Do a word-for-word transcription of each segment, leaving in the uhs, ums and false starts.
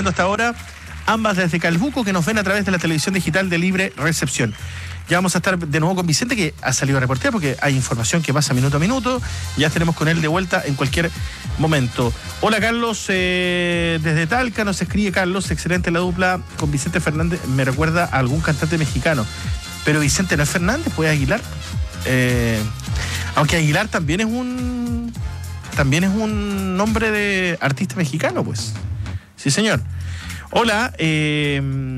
transmitiendo hasta ahora, ambas desde Calbuco, que nos ven a través de la televisión digital de Libre Recepción. Ya vamos a estar de nuevo con Vicente, que ha salido a reportear porque hay información que pasa minuto a minuto. Ya estaremos con él de vuelta en cualquier momento. Hola Carlos, eh, desde Talca nos escribe Carlos, excelente la dupla con Vicente Fernández, me recuerda a algún cantante mexicano. Pero Vicente no es Fernández, pues Aguilar. Eh, aunque Aguilar también es un también es un nombre de artista mexicano, pues. Sí, señor. Hola, eh,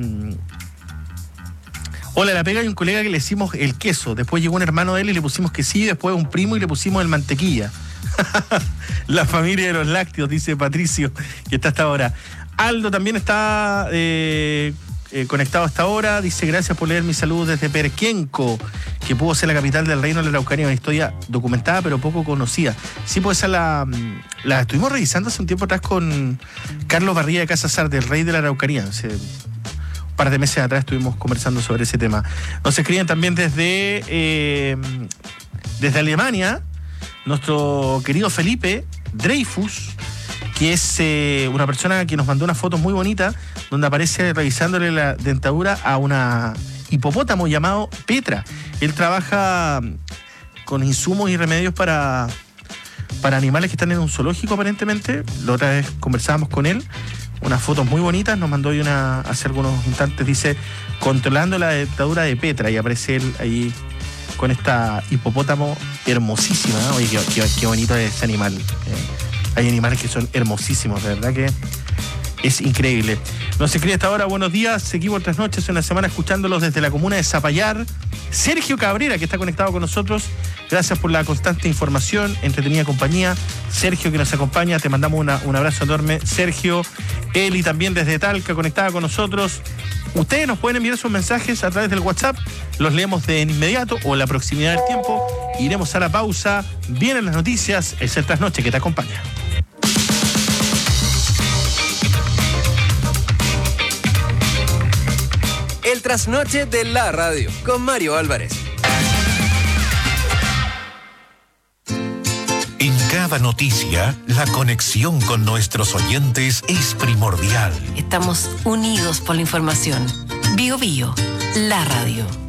hola, la pega hay un colega que le hicimos el queso, después llegó un hermano de él y le pusimos quesillo, después un primo y le pusimos el mantequilla. La familia de los lácteos, dice Patricio, que está hasta ahora. Aldo también está eh, eh, conectado hasta ahora, dice gracias por leer mi saludo desde Perquenco, que pudo ser la capital del reino de la Araucanía, una historia documentada pero poco conocida. Sí, pues esa la, la estuvimos revisando hace un tiempo atrás con Carlos Barría de Casasar, del rey de la Araucanía. Hace un par de meses atrás estuvimos conversando sobre ese tema. Nos escriben también desde, eh, desde Alemania, nuestro querido Felipe Dreyfus, que es eh, una persona que nos mandó una foto muy bonita donde aparece revisándole la dentadura a una hipopótamo llamado Petra. Él trabaja con insumos y remedios para, para animales que están en un zoológico aparentemente. La otra vez conversábamos con él, unas fotos muy bonitas, nos mandó hoy una hace algunos instantes, dice controlando la dentadura de Petra, y aparece él ahí con esta hipopótamo hermosísima, ¿no? Oye, qué, qué, qué bonito es ese animal. Eh, hay animales que son hermosísimos, de verdad que es increíble. Nos escribe hasta ahora, buenos días, seguimos otras noches, una semana escuchándolos desde la comuna de Zapallar. Sergio Cabrera, que está conectado con nosotros, gracias por la constante información, entretenida compañía. Sergio, que nos acompaña, te mandamos una, un abrazo enorme. Sergio, Eli también desde Talca, conectada con nosotros. Ustedes nos pueden enviar sus mensajes a través del WhatsApp, los leemos de inmediato o en la proximidad del tiempo. Iremos a la pausa, vienen las noticias, es el Trasnoche que te acompaña. El Trasnoche de la radio, con Mario Álvarez. En cada noticia, la conexión con nuestros oyentes es primordial. Estamos unidos por la información. Bio Bio, la radio.